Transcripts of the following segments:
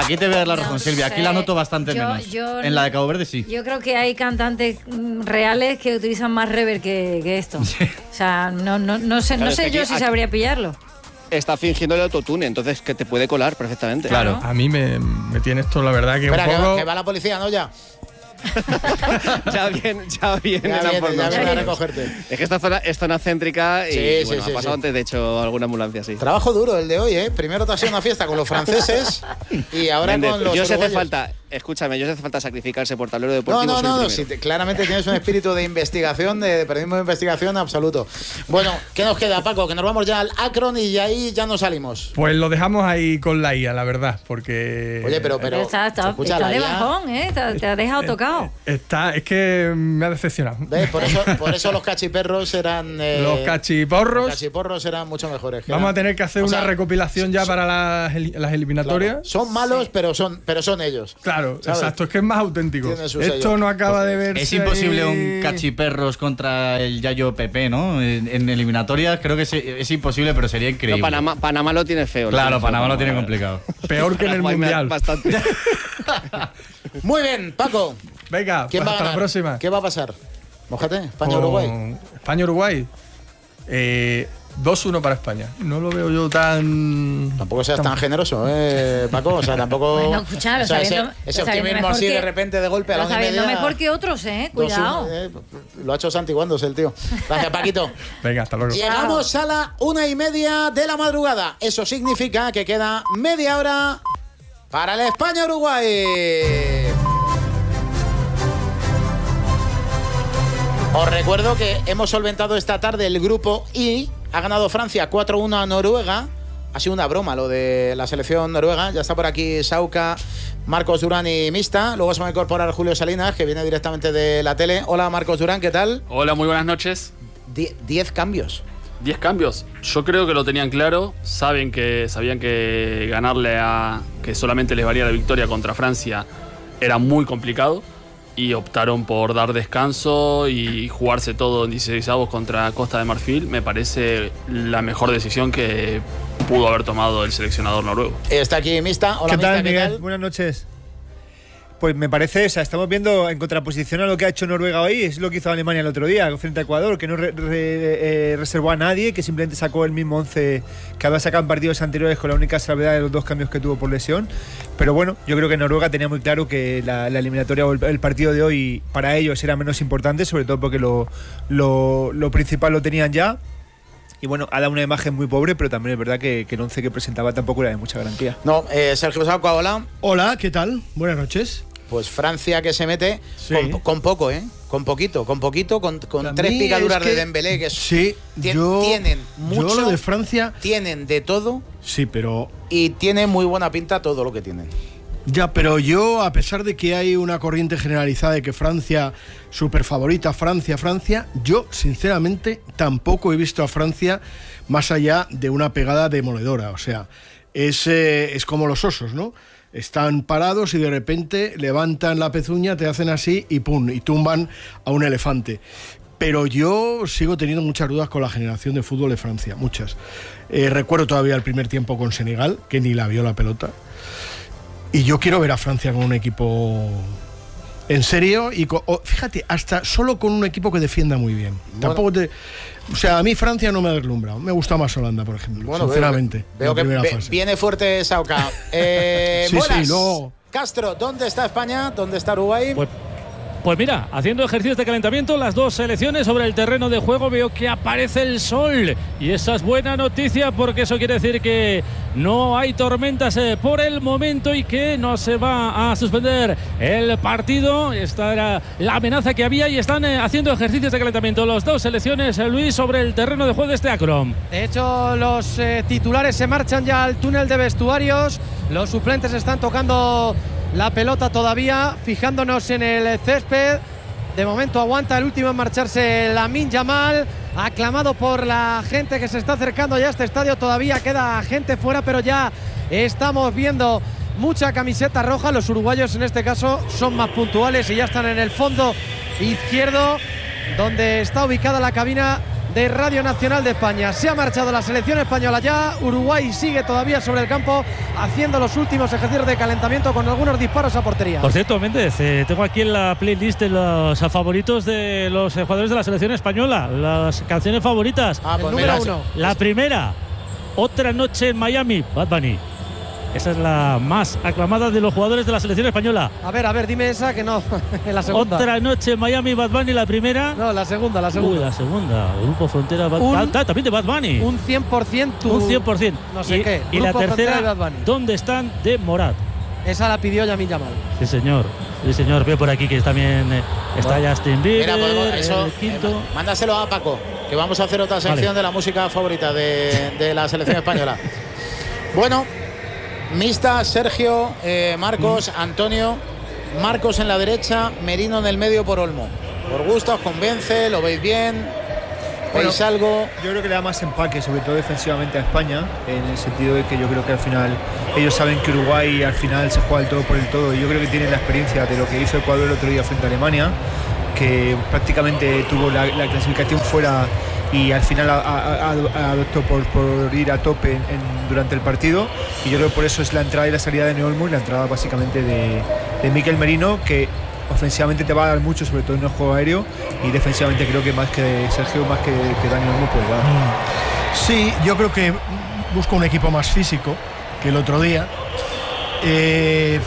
Aquí te voy a dar la razón, Silvia. Aquí la noto bastante menos. En la de Cabo Verde sí. Yo creo que hay cantantes reales que utilizan más reverb que esto. Sí. O sea, no sé yo si sabría pillarlo. Está fingiendo el autotune, entonces que te puede colar perfectamente. Claro. A mí me tiene esto, la verdad, que espera, un poco... que va la policía, ¿no? Ya viene a recogerte. Es que esta zona es zona céntrica y ha pasado antes, de hecho, alguna ambulancia, sí. Trabajo duro el de hoy, ¿eh? Primero te has ido a una fiesta con los franceses y ahora Méndez, con los yo uruguayos. Escúchame, yo hace falta sacrificarse por tablero deportivo. No, si claramente tienes un espíritu de investigación, de periodismo de investigación absoluto. Bueno, ¿qué nos queda, Paco? Que nos vamos ya al Akron y ahí ya no salimos. Pues lo dejamos ahí con la IA, la verdad, porque... Oye, pero está de bajón, ¿eh? Te ha dejado tocado. Es que me ha decepcionado. ¿Ves? Por eso los cachiperros eran... los cachiporros. Los cachiporros eran mucho mejores. Vamos a tener que hacer una recopilación ya para las eliminatorias. Claro, son malos, pero son ellos. Claro, ¿sabes? Exacto, es que es más auténtico. Esto no acaba de verse. Es imposible un cachiperros contra el Yayo Pepe, ¿no? En eliminatorias creo que es imposible, pero sería increíble. No, Panamá lo tiene feo. Claro, Panamá lo tiene complicado. Peor que en el Mundial. Bastante. Muy bien, Paco. Venga, hasta la próxima. ¿Qué va a pasar? Mójate, España-Uruguay. España-Uruguay. 2-1 para España. No lo veo yo tan... Tampoco seas tan generoso, Paco. O sea, tampoco... Bueno, escuchar, ese optimismo así de repente, de golpe a la 1:30. Mejor que otros, cuidado. Lo ha hecho santiguándose el tío. Gracias, Paquito. Venga, hasta luego. Llegamos a la 1:30 de la madrugada. Eso significa que queda media hora para el España-Uruguay. Os recuerdo que hemos solventado esta tarde el grupo I. Ha ganado Francia 4-1 a Noruega. Ha sido una broma lo de la selección noruega. Ya está por aquí Sauca, Marcos Durán y Mista. Luego se va a incorporar Julio Salinas, que viene directamente de la tele. Hola, Marcos Durán, ¿qué tal? Hola, muy buenas noches. 10 cambios. 10 cambios. Yo creo que lo tenían claro. Sabían que ganarle que solamente les valía la victoria contra Francia era muy complicado. Y optaron por dar descanso y jugarse todo en 16avos contra Costa de Marfil. Me parece la mejor decisión que pudo haber tomado el seleccionador noruego. Está aquí Mista. Hola, ¿Qué tal, Mista, Miguel? ¿qué tal? Buenas noches. Pues me parece, estamos viendo en contraposición a lo que ha hecho Noruega hoy, es lo que hizo Alemania el otro día frente a Ecuador, que no reservó a nadie, que simplemente sacó el mismo 11 que había sacado en partidos anteriores, con la única salvedad de los 2 cambios que tuvo por lesión. Pero bueno, yo creo que Noruega tenía muy claro que la eliminatoria o el partido de hoy para ellos era menos importante, sobre todo porque lo principal lo tenían ya. Y bueno, ha dado una imagen muy pobre, pero también es verdad que el 11 que presentaba tampoco era de mucha garantía. No, Sergio Sauca, hola. Hola, ¿qué tal? Buenas noches. Pues Francia que se mete con poco, con poquito, con 3 picaduras de Dembélé, que tienen mucho. Yo lo de Francia... Tienen de todo. Sí, pero... Y tiene muy buena pinta todo lo que tienen. Ya, pero yo, a pesar de que hay una corriente generalizada de que Francia, súper favorita, Francia, yo, sinceramente, tampoco he visto a Francia más allá de una pegada demoledora. O sea, es como los osos, ¿no? Están parados y de repente levantan la pezuña, te hacen así y ¡pum! Y tumban a un elefante. Pero yo sigo teniendo muchas dudas con la generación de fútbol de Francia, muchas. Recuerdo todavía el primer tiempo con Senegal, que ni la vio la pelota. Y yo quiero ver a Francia con un equipo en serio y fíjate, hasta solo con un equipo que defienda muy bien. Bueno, tampoco o sea, a mí Francia no me ha deslumbrado. Me gusta más Holanda, por ejemplo, bueno, sinceramente. Veo que viene fuerte Sauca. Sí, no. Castro, ¿dónde está España? ¿Dónde está Uruguay? Pues mira, haciendo ejercicios de calentamiento, las dos selecciones sobre el terreno de juego, veo que aparece el sol. Y esa es buena noticia porque eso quiere decir que no hay tormentas por el momento y que no se va a suspender el partido. Esta era la amenaza que había y están haciendo ejercicios de calentamiento las dos selecciones, Luis, sobre el terreno de juego de este Akron. De hecho, los titulares se marchan ya al túnel de vestuarios. Los suplentes están tocando la pelota todavía, fijándonos en el césped. De momento aguanta el último en marcharse, Lamine Yamal, aclamado por la gente que se está acercando ya a este estadio. Todavía queda gente fuera, pero ya estamos viendo mucha camiseta roja. Los uruguayos en este caso son más puntuales y ya están en el fondo izquierdo, donde está ubicada la cabina de Radio Nacional de España. Se ha marchado la selección española ya. Uruguay sigue todavía sobre el campo haciendo los últimos ejercicios de calentamiento con algunos disparos a portería. Por cierto, Méndez, tengo aquí en la playlist de los favoritos de los jugadores de la selección española, las canciones favoritas. Pues número 1. La primera, Otra noche en Miami, Bad Bunny. Esa es la más aclamada de los jugadores de la selección española. A ver, dime esa que no. En la segunda. Otra noche en Miami, Bad Bunny, la primera. No, la segunda. La segunda. Grupo Frontera, también de Bad Bunny. Un 100%. Un 100%. No sé qué. Y la tercera, Bad Bunny. ¿Dónde están? De Morat. Esa la pidió Yamin Yamal. Sí, señor. Veo por aquí que también está Justin Bieber. Mira, eso, quinto. Mándaselo a Paco, que vamos a hacer otra sección de la música favorita de la selección española. Bueno, mixta, Sergio, Marcos, Antonio. Marcos en la derecha, Merino en el medio por Olmo. Por gusto, os convence, lo veis bien. ¿Veis algo? Yo creo que le da más empaque, sobre todo defensivamente a España, en el sentido de que yo creo que al final ellos saben que Uruguay al final se juega el todo por el todo, y yo creo que tienen la experiencia de lo que hizo Ecuador el otro día frente a Alemania, que prácticamente tuvo la clasificación fuera y al final adoptó por ir a tope durante el partido, y yo creo que por eso es la entrada y la salida de Olmo y la entrada básicamente de Mikel Merino, que ofensivamente te va a dar mucho, sobre todo en el juego aéreo, y defensivamente creo que más que Sergio, más que Dani Olmo puede dar. Sí, yo creo que busco un equipo más físico que el otro día. De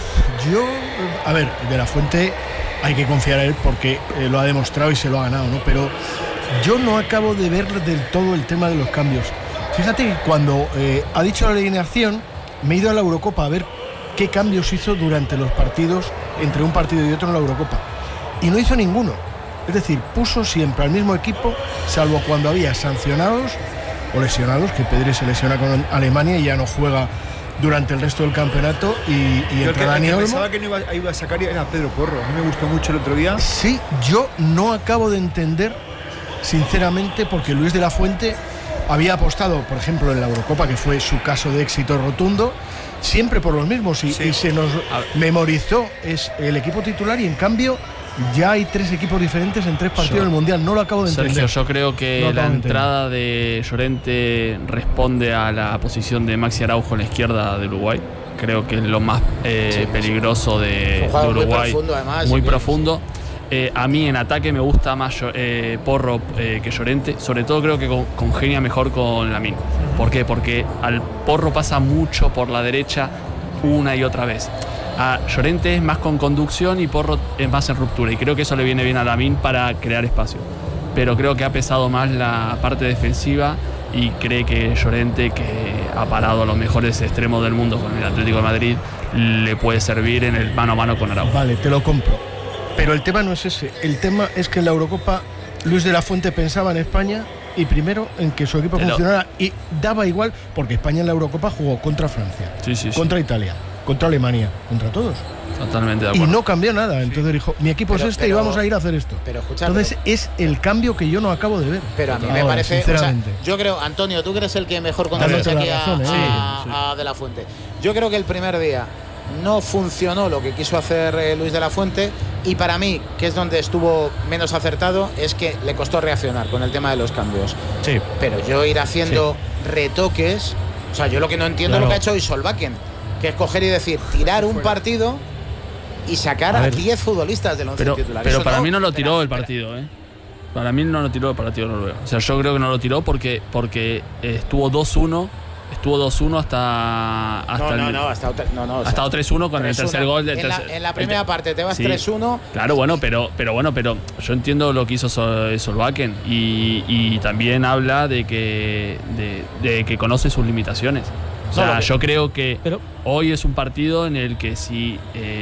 la Fuente hay que confiar en él porque lo ha demostrado y se lo ha ganado, ¿no? Pero yo no acabo de ver del todo el tema de los cambios. Fíjate que cuando ha dicho la alineación, me he ido a la Eurocopa a ver qué cambios hizo durante los partidos entre un partido y otro en la Eurocopa, y no hizo ninguno. Es decir, puso siempre al mismo equipo, salvo cuando había sancionados o lesionados, que Pedri se lesiona con Alemania y ya no juega durante el resto del campeonato, y entra Dani Olmo. Pensaba que no iba a sacar era Pedro Porro. A mí me gustó mucho el otro día. Sí, yo no acabo de entender sinceramente, porque Luis de la Fuente había apostado, por ejemplo, en la Eurocopa, que fue su caso de éxito rotundo, siempre por los mismos, y se nos memorizó es el equipo titular, y en cambio ya hay 3 equipos diferentes en 3 partidos del Mundial. No lo acabo de entender. Sergio, yo creo que la entrada de Llorente responde a la posición de Maxi Araujo en la izquierda de Uruguay. Creo que es lo más peligroso de Uruguay. Muy profundo, además. Muy profundo. A mí en ataque me gusta más Porro que Llorente. Sobre todo creo que congenia mejor con Lamine. ¿Por qué? Porque al Porro pasa mucho por la derecha una y otra vez. A Llorente es más con conducción y Porro es más en ruptura. Y creo que eso le viene bien a Lamine para crear espacio. Pero creo que ha pesado más la parte defensiva, y cree que Llorente, que ha parado a los mejores extremos del mundo con el Atlético de Madrid, le puede servir en el mano a mano con Araujo. Vale, te lo compro. Pero el tema no es ese. El tema es que en la Eurocopa Luis de la Fuente pensaba en España, y primero en que su equipo funcionara, y daba igual, porque España en la Eurocopa jugó contra Francia, contra Italia, contra Alemania, contra todos. Totalmente de acuerdo. Y no cambió nada. Entonces dijo, mi equipo es y vamos a ir a hacer esto. Entonces es el cambio que yo no acabo de ver. Pero a mí me parece, sinceramente. Yo creo, Antonio, tú que eres el que mejor conoces aquí a De la Fuente. Yo creo que el primer día no funcionó lo que quiso hacer Luis de la Fuente, y para mí, que es donde estuvo menos acertado, es que le costó reaccionar con el tema de los cambios. Sí. Pero yo ir haciendo retoques, o sea, yo lo que no entiendo es lo que ha hecho hoy Solbakken, que es coger y decir, tirar un partido y sacar a 10 futbolistas del 11 titular. Pero para mí no lo tiró el partido, Para mí no lo tiró el partido noruego. O sea, yo creo que no lo tiró porque estuvo 2-1. Estuvo 2-1 hasta 3-1 con el tercer gol del tercer. En la primera parte te vas 3-1. Claro, pero yo entiendo lo que hizo Solbakken, y también habla de que conoce sus limitaciones. O sea, yo creo que hoy es un partido en el que si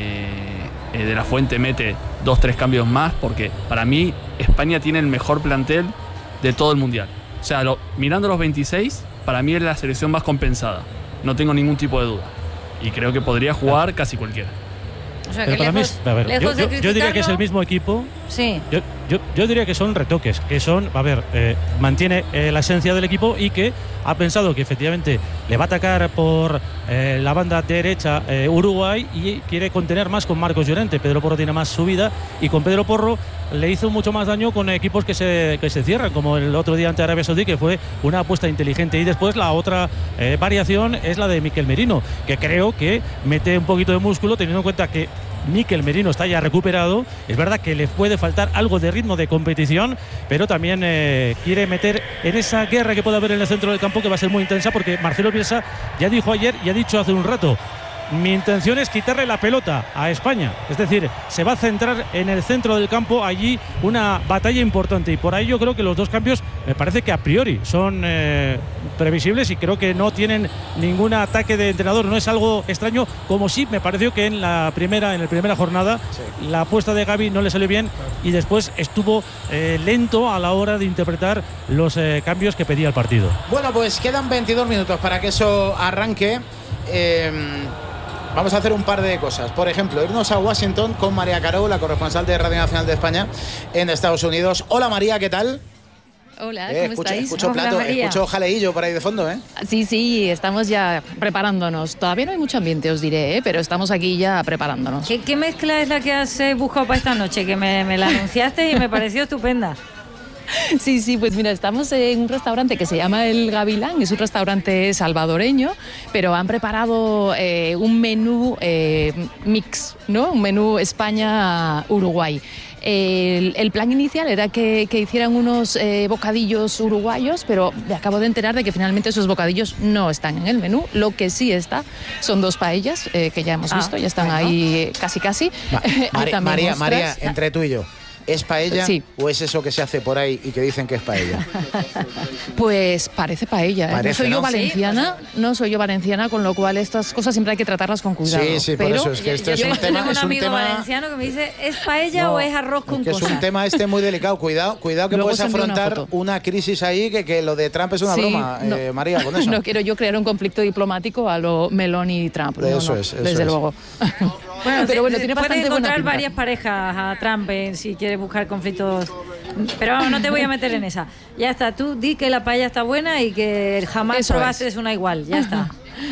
De la Fuente mete 2-3 cambios más, porque para mí España tiene el mejor plantel de todo el Mundial. O sea, mirando los 26, para mí es la selección más compensada. No tengo ningún tipo de duda. Y creo que podría jugar casi cualquiera. O sea, que para mí, yo diría que es el mismo equipo. Sí. Yo diría que son retoques, que son, mantiene la esencia del equipo, y que ha pensado que efectivamente le va a atacar por la banda derecha Uruguay y quiere contener más con Marcos Llorente. Pedro Porro tiene más subida y con Pedro Porro le hizo mucho más daño con equipos que se cierran, como el otro día ante Arabia Saudí, que fue una apuesta inteligente. Y después la otra variación es la de Mikel Merino, que creo que mete un poquito de músculo, teniendo en cuenta que Mikel Merino está ya recuperado. Es verdad que le puede faltar algo de ritmo de competición, pero también quiere meter en esa guerra que puede haber en el centro del campo, que va a ser muy intensa, porque Marcelo Bielsa ya dijo ayer y ha dicho hace un rato: mi intención es quitarle la pelota a España. Es decir, se va a centrar en el centro del campo, allí una batalla importante. Y por ahí yo creo que los dos cambios me parece que a priori son previsibles y creo que no tienen ningún ataque de entrenador. No es algo extraño, como sí me pareció que en la primera jornada la apuesta de Gavi no le salió bien y después estuvo lento a la hora de interpretar los cambios que pedía el partido. Bueno, pues quedan 22 minutos para que eso arranque. Vamos a hacer un par de cosas. Por ejemplo, irnos a Washington con María Caro, la corresponsal de Radio Nacional de España en Estados Unidos. Hola María, ¿qué tal? Hola, ¿cómo estáis? Escucho plato, escucho jaleillo por ahí de fondo, ¿eh? Sí, estamos ya preparándonos. Todavía no hay mucho ambiente, os diré, pero estamos aquí ya preparándonos. ¿Qué mezcla es la que has buscado para esta noche? Que me la anunciaste y me pareció estupenda. Sí, pues mira, estamos en un restaurante que se llama El Gavilán, es un restaurante salvadoreño, pero han preparado un menú mix, ¿no? Un menú España-Uruguay. El plan inicial era que hicieran unos bocadillos uruguayos, pero me acabo de enterar de que finalmente esos bocadillos no están en el menú. Lo que sí está son 2 paellas que ya hemos visto, ya están ahí casi. María, entre tú y yo, ¿es paella o es eso que se hace por ahí y que dicen que es paella? Pues parece paella, ¿eh? No soy yo valenciana, con lo cual estas cosas siempre hay que tratarlas con cuidado. Sí, por eso es que esto es un tema. Tengo un amigo valenciano que me dice: ¿es paella o es arroz con cosas? Es un tema muy delicado. Cuidado que luego puedes afrontar una crisis ahí, que lo de Trump es una broma, María, con eso. No quiero yo crear un conflicto diplomático a lo Meloni y Trump. Desde luego. Bueno, pero tiene bastante encontrar varias parejas a Trump si quieres buscar conflictos. Pero vamos, no te voy a meter en esa. Ya está, tú di que la paella está buena y que jamás probases una igual. Ya está.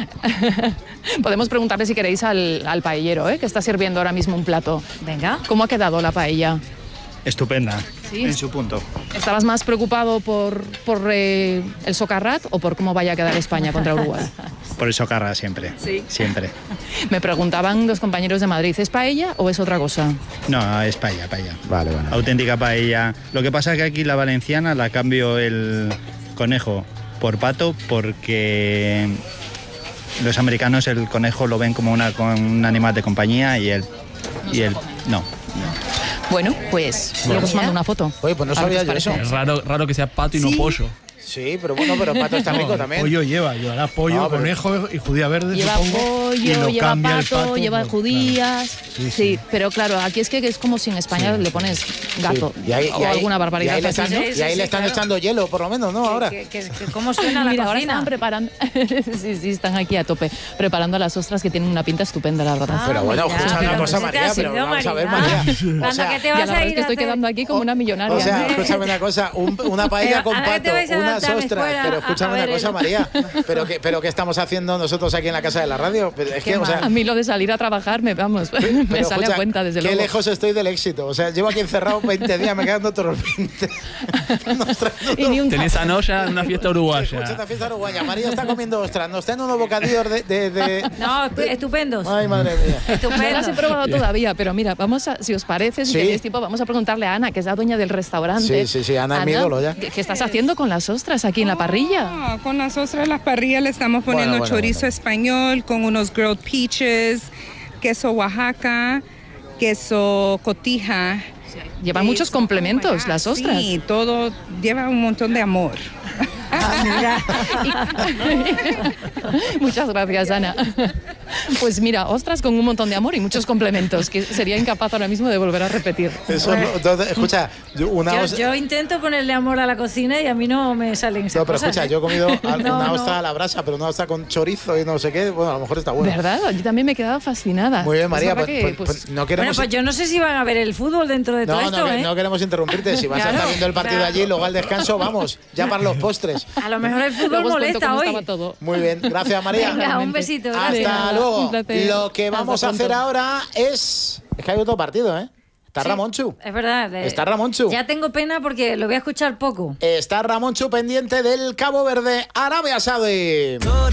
Podemos preguntarle si queréis al paellero, que está sirviendo ahora mismo un plato. Venga. ¿Cómo ha quedado la paella? Estupenda, ¿sí? En su punto. ¿Estabas más preocupado por el socarrat o por cómo vaya a quedar España contra Uruguay? Por el socarrat siempre. Sí. Siempre. Me preguntaban los compañeros de Madrid, ¿es paella o es otra cosa? No, es paella. Vale. Auténtica paella. Lo que pasa es que aquí la valenciana la cambio el conejo por pato porque los americanos el conejo lo ven como un animal de compañía y el no. Bueno, pues luego os mando una foto. Oye, pues no sabía yo eso. Es raro que sea pato y no pollo. Sí, pero pato está rico también. Pollo llevará pollo, conejo y judía verde, lleva supongo. Pollo, y lleva pato, lleva pues, judías. Claro. Sí, pero claro, aquí es que es como si en España le pones gato o alguna barbaridad. Y ahí le están echando hielo, por lo menos, ¿no? Ahora. ¿Cómo suena la cocina? Ahora están preparando. sí, están aquí a tope, preparando las ostras que tienen una pinta estupenda, la verdad. Pero bueno, escucha una cosa, María, pero vamos a ver, María. O sea, que te vas la verdad es que estoy quedando aquí como una millonaria. O sea, escúchame una cosa, una paella con pato, unas ostras, pero escúchame una cosa, María, pero ¿qué estamos haciendo nosotros aquí en la casa de la radio? Es que, a mí lo de salir a trabajar me sale a cuenta, desde luego. Qué lejos estoy del éxito. O sea, llevo aquí encerrado 20 días, me quedan otros 20. Tenés a Noya en una fiesta uruguaya. Una fiesta uruguaya. María está comiendo ostras. Nos traen unos bocadillos de... No, estupendos. Ay, madre mía. Estupendos. No las he probado todavía, pero mira, si os parece, si tenéis tiempo, vamos a preguntarle a Ana, que es la dueña del restaurante. Sí, Ana es mi ídolo ya. ¿Qué estás haciendo con las ostras aquí en la parrilla? Con las ostras en la parrilla le estamos poniendo chorizo español con unos grilled peaches, queso Oaxaca, queso cotija. Lleva muchos complementos las ostras. Sí, todo lleva un montón de amor. Muchas gracias, Ana. Pues mira, ostras con un montón de amor y muchos complementos, que sería incapaz ahora mismo de volver a repetir. Eso, entonces, escucha, yo intento ponerle amor a la cocina y a mí no me salen esas pero cosas. escucha, yo he comido una ostra a la brasa, pero una ostra con chorizo y no sé qué, bueno, a lo mejor está bueno. ¿Verdad? Yo también me he quedado fascinada. Muy bien, María, pues no queremos... Bueno, pues yo no sé si van a ver el fútbol dentro de todo esto, no queremos interrumpirte, si vas a estar viendo el partido allí, luego al descanso, vamos, ya para los postres. A lo mejor el fútbol molesta hoy. Muy bien, gracias María. Venga, un besito. Gracias. Hasta luego. Lo que vamos a hacer ahora es que hay otro partido, ¿eh? Está Ramonchu. Es verdad. Está Ramonchu. Ya tengo pena porque lo voy a escuchar poco. Está Ramonchu pendiente del Cabo Verde, Arabia Saudí.